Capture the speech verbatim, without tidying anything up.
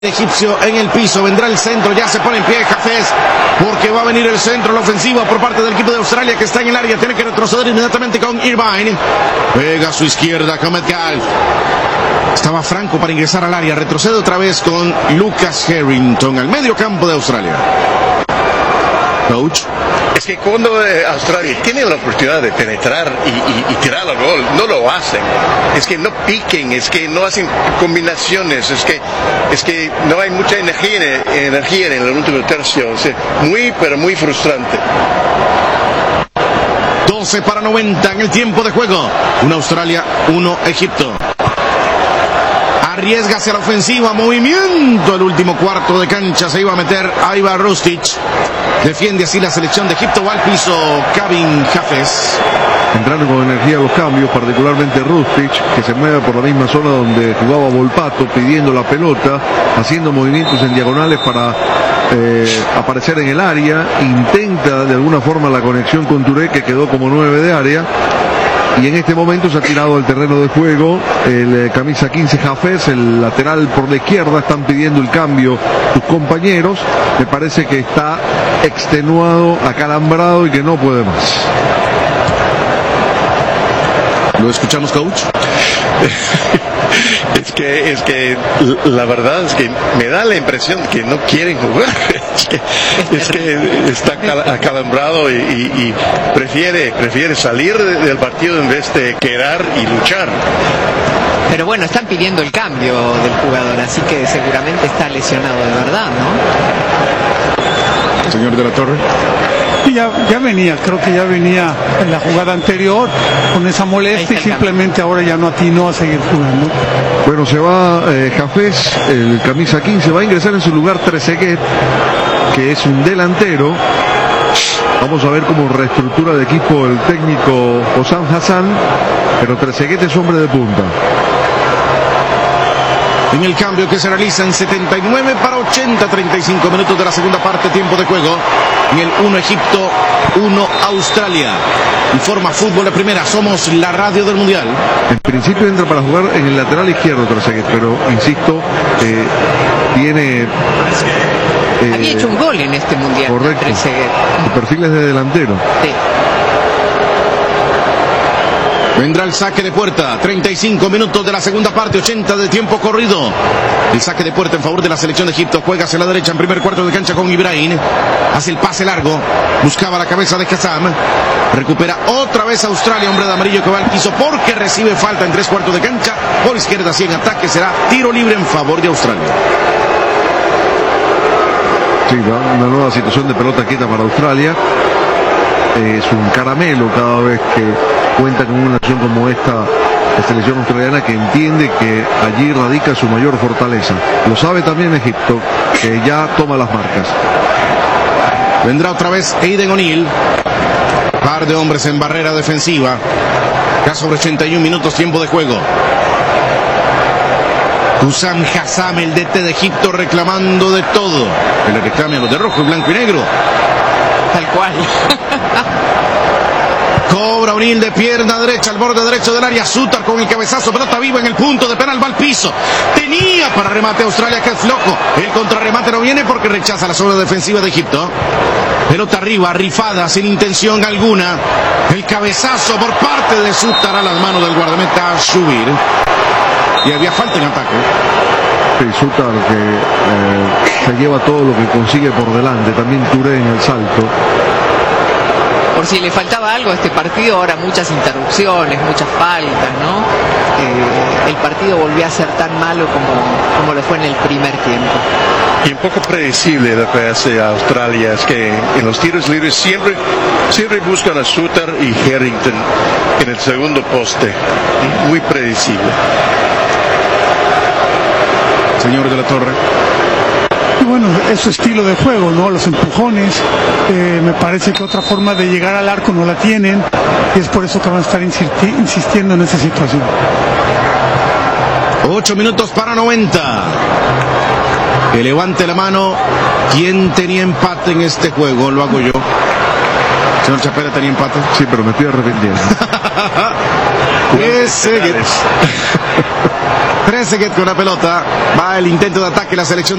Egipcio en el piso, vendrá el centro, ya se pone en pie Hafez, porque va a venir el centro, la ofensiva por parte del equipo de Australia que está en el área, tiene que retroceder inmediatamente con Irvine, pega a su izquierda con Metcalf, estaba franco para ingresar al área, retrocede otra vez con Lucas Harrington al medio campo de Australia. Coach. Es que cuando eh, Australia tiene la oportunidad de penetrar y, y, y tirar el gol, no lo hacen. Es que no piquen, es que no hacen combinaciones, es que es que no hay mucha energía, energía en el último tercio. O sea, muy, pero muy frustrante. doce para noventa en el tiempo de juego. Una Australia, uno Egipto. Arriesga hacia la ofensiva, movimiento el último cuarto de cancha, se iba a meter Aiva Rustic, defiende así la selección de Egipto, va al piso Kevin Hafez. Entraron con energía los cambios, particularmente Rustic, que se mueve por la misma zona donde jugaba Volpato, pidiendo la pelota, haciendo movimientos en diagonales para eh, aparecer en el área, intenta de alguna forma la conexión con Touré, que quedó como nueve de área. Y en este momento se ha tirado al terreno de juego el eh, camisa quince Hafez, el lateral por la izquierda. Están pidiendo el cambio sus compañeros. Me parece que está extenuado, acalambrado y que no puede más. ¿Lo escuchamos, coach? Es que, es que la verdad es que me da la impresión que no quieren jugar. Es que, es que está acalambrado y, y, y prefiere, prefiere salir del partido en vez de quedar y luchar. Pero bueno, están pidiendo el cambio del jugador, así que seguramente está lesionado de verdad, ¿no? Señor de la Torre. Y ya, ya venía, creo que ya venía en la jugada anterior con esa molestia y simplemente ahora ya no atinó a seguir jugando. Bueno, se va eh, Hafez, el camisa quince, va a ingresar en su lugar Trezeguet, que es un delantero. Vamos a ver cómo reestructura de equipo el técnico Hossam Hassan, pero Trezeguet es hombre de punta. En el cambio que se realiza en setenta y nueve para ochenta, treinta y cinco minutos de la segunda parte, tiempo de juego. En el uno Egipto, uno Australia. Informa Fútbol de Primera, somos la radio del Mundial. En principio entra para jugar en el lateral izquierdo Trezeguet, pero insisto, eh, tiene... Eh, Había hecho un gol en este Mundial. Correcto. Trezeguet. El perfil es de delantero. Sí. Vendrá el saque de puerta, treinta y cinco minutos de la segunda parte, ochenta de tiempo corrido. El saque de puerta en favor de la selección de Egipto, juega hacia la derecha en primer cuarto de cancha con Ibrahim. Hace el pase largo, buscaba la cabeza de Kassam. Recupera otra vez Australia, hombre de amarillo que va al piso porque recibe falta en tres cuartos de cancha. Por izquierda, si en ataque será tiro libre en favor de Australia. Sí, va una nueva situación de pelota quieta para Australia. Es un caramelo cada vez que cuenta con una acción como esta, la selección australiana, que entiende que allí radica su mayor fortaleza. Lo sabe también Egipto, que ya toma las marcas. Vendrá otra vez Aiden O'Neill, par de hombres en barrera defensiva, ya sobre ochenta y un minutos tiempo de juego. Hossam Hassan, el D T de Egipto, reclamando de todo, que le reclame a los de rojo y blanco y negro. Tal cual. Cobra O'Neill de pierna derecha al borde derecho del área. Sutar con el cabezazo, pelota viva en el punto de penal, va al piso. Tenía para remate Australia, que es flojo. El contrarremate no viene porque rechaza la zona defensiva de Egipto. Pelota arriba, rifada, sin intención alguna. El cabezazo por parte de Sutar a las manos del guardameta Shubir. Y había falta en ataque. Sí, Sutar que eh, se lleva todo lo que consigue por delante. También Touré en el salto. Por si le faltaba algo a este partido, ahora muchas interrupciones, muchas faltas, ¿no? Eh, el partido volvió a ser tan malo como, como lo fue en el primer tiempo. Y un poco predecible lo que hace Australia, es que en los tiros libres siempre, siempre buscan a Sutar y Harrington en el segundo poste. Muy predecible. Señor de la Torre. Y bueno, es su estilo de juego, ¿no? Los empujones, eh, me parece que otra forma de llegar al arco no la tienen, y es por eso que van a estar insisti- insistiendo en esa situación. Ocho minutos para noventa. Que levante la mano. ¿Quién tenía empate en este juego? Lo hago yo. Señor Chapela, ¿tenía empate? Sí, pero me estoy arrepintiendo. Trezeguet. Trezeguet con la pelota. Va el intento de ataque la selección